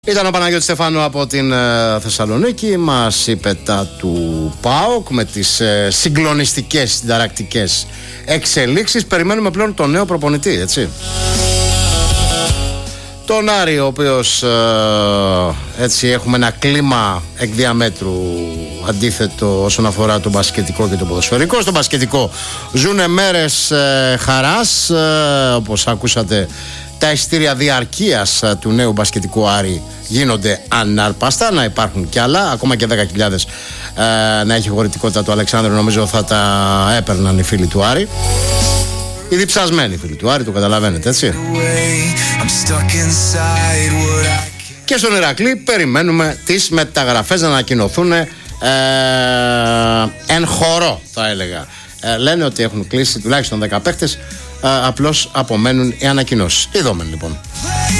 Ήταν ο Παναγιώτης Στεφάνου από την Θεσσαλονίκη. Μας είπε τα του ΠΑΟΚ με τις συγκλονιστικές συνταρακτικές εξελίξεις. Περιμένουμε πλέον τον νέο προπονητή, έτσι. Τον Άρη, ο οποίος έτσι έχουμε ένα κλίμα εκ διαμέτρου αντίθετο όσον αφορά το μπασκετικό και το ποδοσφαιρικό. Στο μπασκετικό ζουνε μέρες χαράς, όπως ακούσατε. Τα εισιτήρια διαρκείας του νέου μπασκετικού Άρη γίνονται ανάρπαστα, να υπάρχουν κι άλλα, ακόμα και 10.000 να έχει χωρητικότητα του Αλεξάνδρου, νομίζω θα τα έπαιρναν οι φίλοι του Άρη. Οι διψασμένοι φίλοι του Άρη, το καταλαβαίνετε, έτσι. Και στον Ηρακλή περιμένουμε τις μεταγραφές να ανακοινωθούν εν χορό, θα έλεγα. Λένε ότι έχουν κλείσει τουλάχιστον 10 παίχτες, απλώς απομένουν οι ανακοινώσεις. Ειδόμεν λοιπόν.